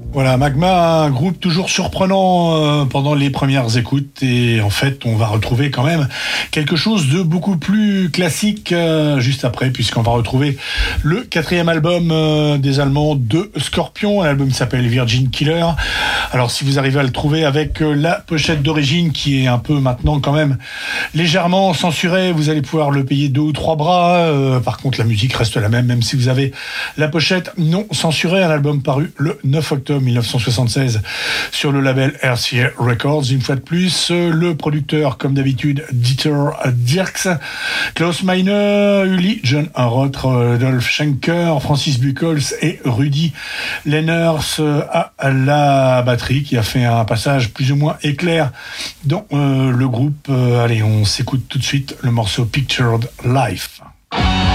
Voilà, Magma, un groupe toujours surprenant pendant les premières écoutes, et en fait on va retrouver quand même quelque chose de beaucoup plus classique juste après, puisqu'on va retrouver le quatrième album des Allemands de Scorpion. L'album s'appelle Virgin Killer. Alors si vous arrivez à le trouver avec la pochette d'origine qui est un peu maintenant quand même légèrement censurée, vous allez pouvoir le payer 2 ou 3 bras. Par contre la musique reste la même si vous avez la pochette non censurée. Un album paru le 9 octobre 1976 sur le label RCA Records. Une fois de plus, le producteur, comme d'habitude, Dieter Dierks, Klaus Meine, Uli John Roth, Dolph Schenker, Francis Buchholz et Rudi Lenners à la batterie, qui a fait un passage plus ou moins éclair dans le groupe. Allez, on s'écoute tout de suite le morceau Pictured Life.